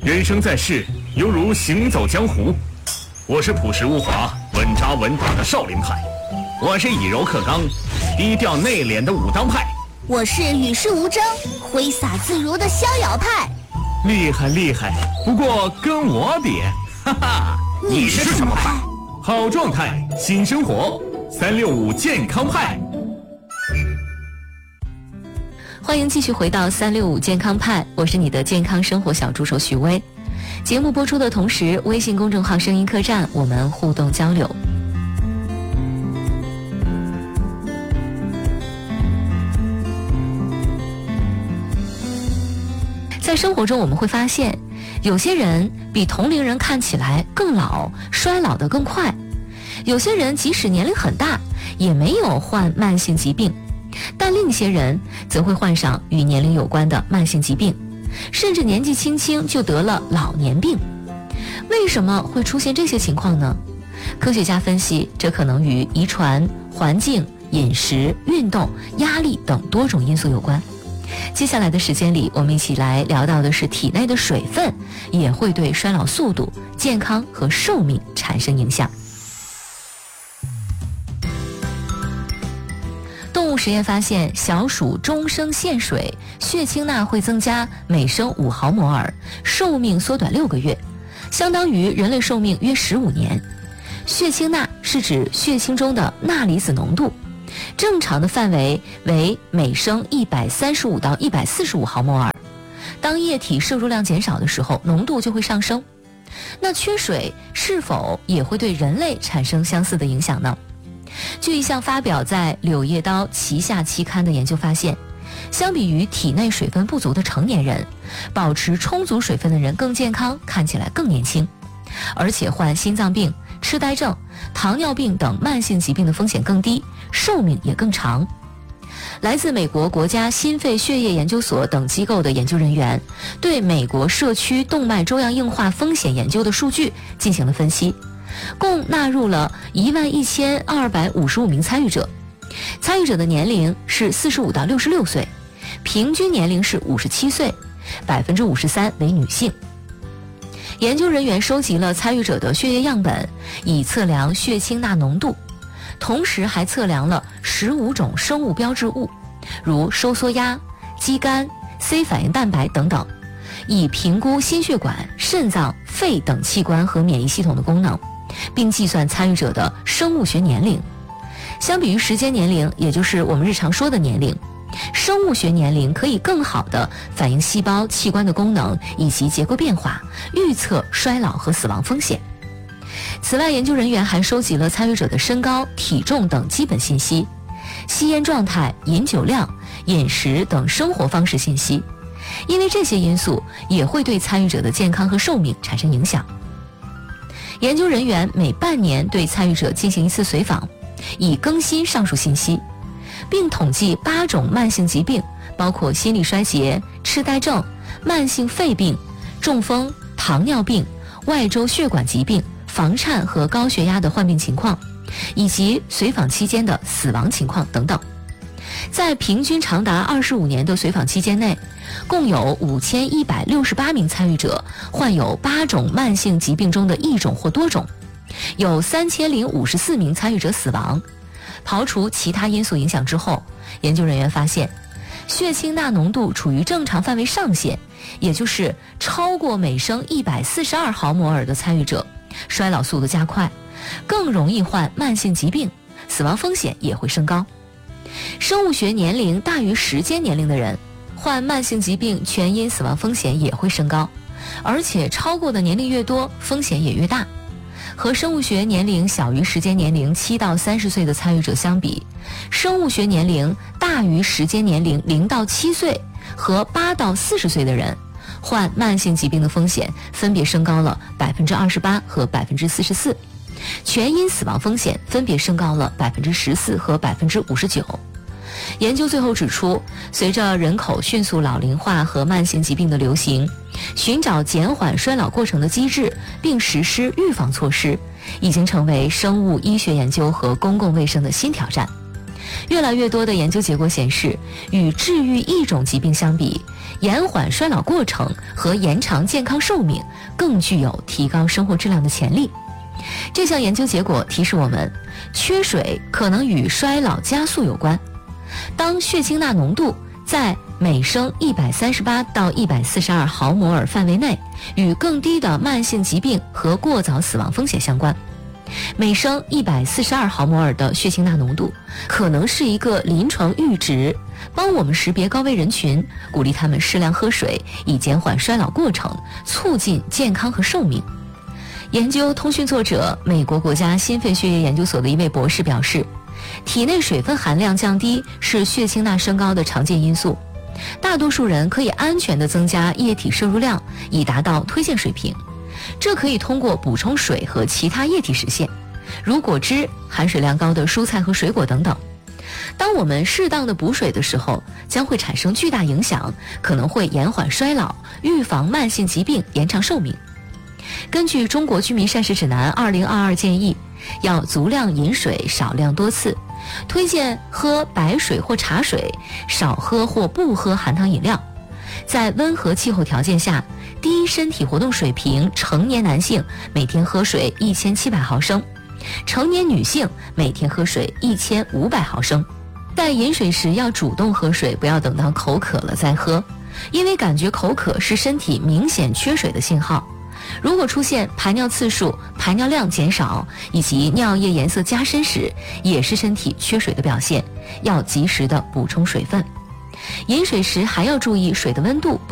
人生在世，犹如行走江湖。我是朴实无华、稳扎稳打的少林派，我是以柔克刚、低调内敛的武当派， 我是与世无争、挥洒自如的逍遥派。 厉害厉害，不过跟我比，哈哈， 你是什么派？ 好状态，新生活，365健康派。 欢迎继续回到365健康派，我是你的健康生活小助手许巍。节目播出的同时，微信公众号声音客栈我们互动交流。在生活中我们会发现，有些人比同龄人看起来更老，衰老得更快；有些人即使年龄很大，也没有患慢性疾病，但另一些人则会患上与年龄有关的慢性疾病，甚至年纪轻轻就得了老年病。为什么会出现这些情况呢？科学家分析，这可能与遗传、环境、饮食、运动、压力等多种因素有关。接下来的时间里，我们一起来聊到的是体内的水分也会对衰老速度、健康和寿命产生影响。动物实验发现，小鼠终生限水，血清钠会增加每升5毫摩尔，寿命缩短6个月，相当于人类寿命约15年。血清钠是指血清中的钠离子浓度，正常的范围为每升135到145毫摩尔。当液体摄入量减少的时候，浓度就会上升。那缺水是否也会对人类产生相似的影响呢？据一项发表在《柳叶刀》旗下期刊的研究发现，相比于体内水分不足的成年人，保持充足水分的人更健康，看起来更年轻，而且患心脏病、痴呆症、糖尿病等慢性疾病的风险更低，寿命也更长。来自美国国家心肺血液研究所等机构的研究人员对美国社区动脉粥样硬化风险研究的数据进行了分析，共纳入了11255名参与者，参与者的年龄是45到66岁，平均年龄是57岁，53%为女性。研究人员收集了参与者的血液样本，以测量血清钠浓度，同时还测量了15种生物标志物，如收缩压、肌酐、C 反应蛋白等等，以评估心血管、肾脏、肺等器官和免疫系统的功能，并计算参与者的生物学年龄。相比于时间年龄，也就是我们日常说的年龄，生物学年龄可以更好地反映细胞器官的功能以及结构变化，预测衰老和死亡风险。此外，研究人员还收集了参与者的身高、体重等基本信息，吸烟状态、饮酒量、饮食等生活方式信息，因为这些因素也会对参与者的健康和寿命产生影响。研究人员每半年对参与者进行一次随访，以更新上述信息，并统计8种慢性疾病，包括心力衰竭、痴呆症、慢性肺病、中风、糖尿病、外周血管疾病、房颤和高血压的患病情况，以及随访期间的死亡情况等等。在平均长达25年的随访期间内，共有5168名参与者患有8种慢性疾病中的一种或多种，有3054名参与者死亡。刨除其他因素影响之后，研究人员发现，血清钠浓度处于正常范围上限，也就是超过每升142毫摩尔的参与者，衰老速度加快，更容易患慢性疾病，死亡风险也会升高。生物学年龄大于时间年龄的人，患慢性疾病全因死亡风险也会升高，而且超过的年龄越多，风险也越大。和生物学年龄小于时间年龄7到30岁的参与者相比，生物学年龄大于时间年龄0到7岁和8到40岁的人，患慢性疾病的风险分别升高了28%和44%，全因死亡风险分别升高了14%和59%。研究最后指出，随着人口迅速老龄化和慢性疾病的流行，寻找减缓衰老过程的机制并实施预防措施，已经成为生物医学研究和公共卫生的新挑战。 越来越多的研究结果显示，与治愈一种疾病相比，延缓衰老过程和延长健康寿命更具有提高生活质量的潜力。这项研究结果提示我们，缺水可能与衰老加速有关。当血清钠浓度在每升138到142毫摩尔范围内，与更低的慢性疾病和过早死亡风险相关。每升142毫摩尔的血清钠浓度可能是一个临床阈值，帮我们识别高危人群，鼓励他们适量喝水，以减缓衰老过程，促进健康和寿命。研究通讯作者、美国国家心肺血液研究所的一位博士表示，体内水分含量降低是血清钠升高的常见因素。大多数人可以安全地增加液体摄入量，以达到推荐水平。这可以通过补充水和其他液体实现，如果汁、含水量高的蔬菜和水果等等。当我们适当的补水的时候，将会产生巨大影响，可能会延缓衰老、预防慢性疾病、延长寿命。根据《中国居民膳食指南2022》建议，要足量饮水，少量多次，推荐喝白水或茶水，少喝或不喝含糖饮料。在温和气候条件下，低身体活动水平成年男性每天喝水1700毫升，成年女性每天喝水1500毫升。在饮水时要主动喝水，不要等到口渴了再喝，因为感觉口渴是身体明显缺水的信号。如果出现排尿次数、排尿量减少以及尿液颜色加深时，也是身体缺水的表现，要及时的补充水分。饮水时还要注意水的温度。